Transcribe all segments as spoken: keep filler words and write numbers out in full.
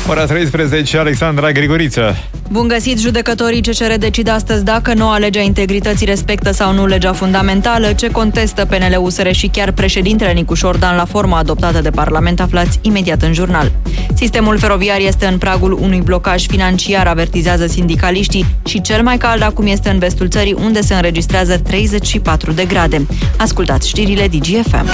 Ora treisprezece, Alexandra Grigoriță. Bun găsit! Judecătorii C C R decid astăzi dacă noua lege a integrității respectă sau nu legea fundamentală, ce contestă P N L, U S R și chiar președintele Nicu Șordan la forma adoptată de Parlament, aflați imediat în jurnal. Sistemul feroviar este în pragul unui blocaj financiar, avertizează sindicaliștii, și cel mai cald acum este în vestul țării, unde se înregistrează treizeci și patru de grade. Ascultați știrile D G F M.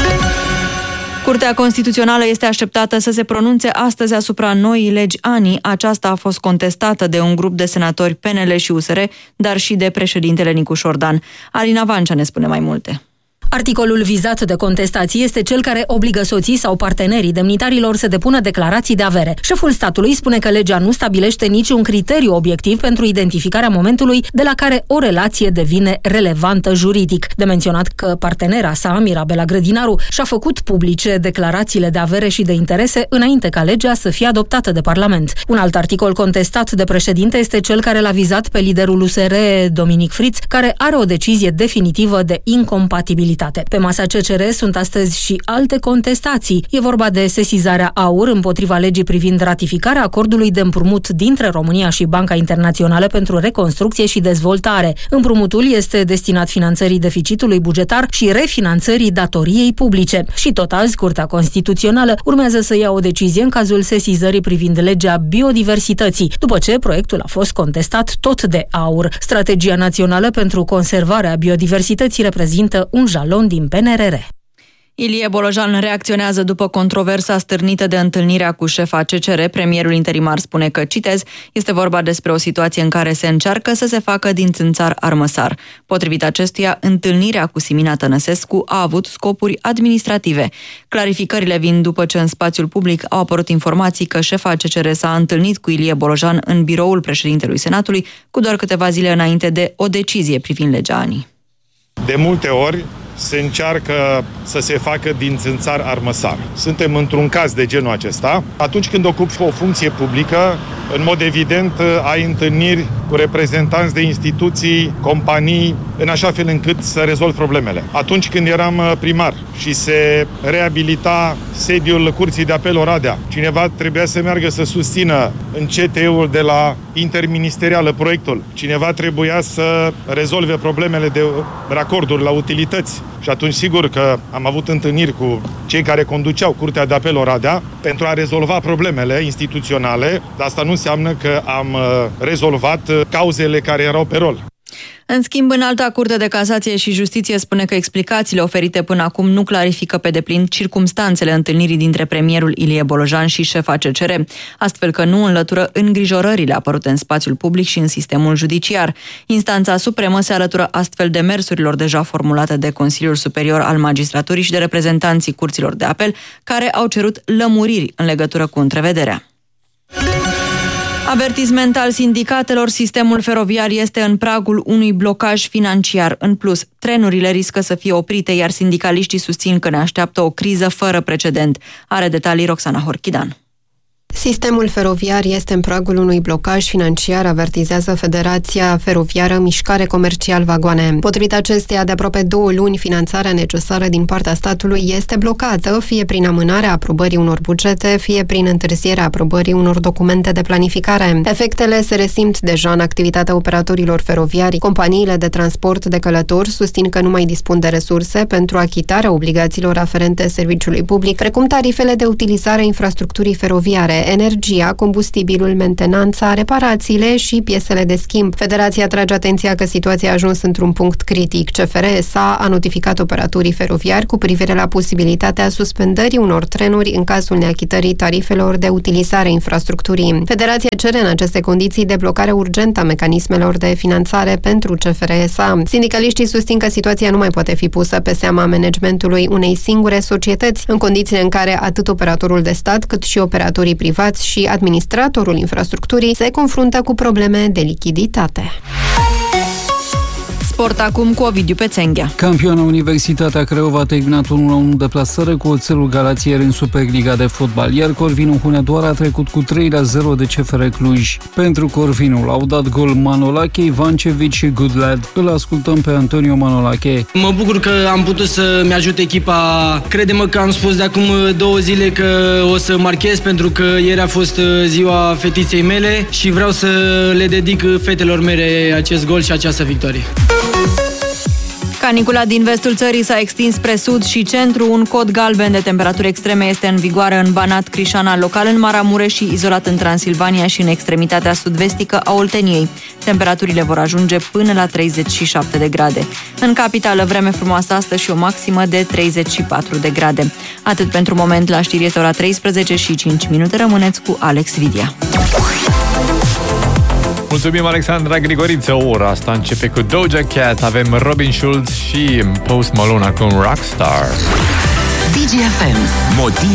Curtea Constituțională este așteptată să se pronunțe astăzi asupra noii legi A N I. Aceasta a fost contestată de un grup de senatori P N L și U S R, dar și de președintele Nicu Șordan. Alina Vancea ne spune mai multe. Articolul vizat de contestație este cel care obligă soții sau partenerii demnitarilor să depună declarații de avere. Șeful statului spune că legea nu stabilește niciun criteriu obiectiv pentru identificarea momentului de la care o relație devine relevantă juridic. De menționat că partenera sa, Mirabela Grădinaru, și-a făcut publice declarațiile de avere și de interese înainte ca legea să fie adoptată de Parlament. Un alt articol contestat de președinte este cel care l-a vizat pe liderul U S R, Dominic Friț, care are o decizie definitivă de incompatibilitate. Pe masa C C R sunt astăzi și alte contestații. E vorba de sesizarea AUR împotriva legii privind ratificarea acordului de împrumut dintre România și Banca Internațională pentru Reconstrucție și Dezvoltare. Împrumutul este destinat finanțării deficitului bugetar și refinanțării datoriei publice. Și tot azi, Curtea Constituțională urmează să ia o decizie în cazul sesizării privind legea biodiversității, după ce proiectul a fost contestat tot de AUR. Strategia națională pentru conservarea biodiversității reprezintă un jalon din P N R R. Ilie Bolojan reacționează după controversa stârnită de întâlnirea cu șefa C C R. Premierul interimar spune că, citez, este vorba despre o situație în care se încearcă să se facă din țânțar armăsar. Potrivit acestuia, întâlnirea cu Simina Tănăsescu a avut scopuri administrative. Clarificările vin după ce în spațiul public au apărut informații că șefa C C R s-a întâlnit cu Ilie Bolojan în biroul președintelui Senatului cu doar câteva zile înainte de o decizie privind legea A N I. De multe ori se încearcă să se facă din țânțar armăsar. Suntem într-un caz de genul acesta. Atunci când ocupi o funcție publică, în mod evident, ai întâlniri cu reprezentanți de instituții, companii, în așa fel încât să rezolvi problemele. Atunci când eram primar și se reabilita sediul Curții de Apel Oradea, cineva trebuia să meargă să susțină în C T E-ul de la interministerială proiectul. Cineva trebuia să rezolve problemele de racorduri la utilități. Și atunci, sigur că am avut întâlniri cu cei care conduceau Curtea de Apel Oradea pentru a rezolva problemele instituționale, dar asta nu înseamnă că am rezolvat cauzele care erau pe rol. În schimb, Înalta Curte de Casație și Justiție spune că explicațiile oferite până acum nu clarifică pe deplin circumstanțele întâlnirii dintre premierul Ilie Bolojan și șefa C C R, astfel că nu înlătură îngrijorările apărute în spațiul public și în sistemul judiciar. Instanța Supremă se alătură astfel demersurilor deja formulate de Consiliul Superior al Magistraturii și de reprezentanții curților de apel, care au cerut lămuriri în legătură cu întrevederea. Avertisment al sindicatelor, sistemul feroviar este în pragul unui blocaj financiar. În plus, trenurile riscă să fie oprite, iar sindicaliștii susțin că ne așteaptă o criză fără precedent. Are detalii Roxana Horchidan. Sistemul feroviar este în pragul unui blocaj financiar, avertizează Federația Feroviară Mișcare Comercial Vagoane. Potrivit acesteia, de aproape două luni, finanțarea necesară din partea statului este blocată, fie prin amânarea aprobării unor bugete, fie prin întârzierea aprobării unor documente de planificare. Efectele se resimt deja în activitatea operatorilor feroviari. Companiile de transport de călători susțin că nu mai dispun de resurse pentru achitarea obligațiilor aferente serviciului public, precum tarifele de utilizare a infrastructurii feroviare, energia, combustibilul, mentenanța, reparațiile și piesele de schimb. Federația trage atenția că situația a ajuns într-un punct critic. C F R S A a notificat operatorii feroviari cu privire la posibilitatea suspendării unor trenuri în cazul neachitării tarifelor de utilizare a infrastructurii. Federația cere în aceste condiții deblocarea urgentă a mecanismelor de finanțare pentru C F R S A. Sindicaliștii susțin că situația nu mai poate fi pusă pe seama managementului unei singure societăți, în condițiile în care atât operatorul de stat cât și operatorii privați și administratorul infrastructurii se confruntă cu probleme de lichiditate. Sport acum cu Ovidiu Pețenghea. Campioana Universitatea Craiova a terminat unu la unu deplasare cu Oțelul Galați ieri în Superliga de fotbal, iar Corvinul Hunedoara a trecut cu trei la zero de C F R Cluj. Pentru Corvinul au dat gol Manolache, Ivancevic și Goodlad. Îl ascultăm pe Antonio Manolache. Mă bucur că am putut să-mi ajut echipa. Crede-mă că am spus de acum două zile că o să marchez, pentru că ieri a fost ziua fetiței mele și vreau să le dedic fetelor mele acest gol și această victorie. Canicula din vestul țării s-a extins spre sud și centru. Un cod galben de temperaturi extreme este în vigoare în Banat, Crișana, local în Maramureș și izolat în Transilvania și în extremitatea sud-vestică a Olteniei. Temperaturile vor ajunge până la treizeci și șapte de grade. În capitală, vreme frumoasă astăzi și o maximă de treizeci și patru de grade. Atât pentru moment, la știri este ora treisprezece și cinci minute. Rămâneți cu Alex Vidia. Mulțumim, Alexandra Grigoriță. Ora asta începe cu Doja Cat. Avem Robin Schulz și Post Malone acum Rockstar. D G F M. Motiv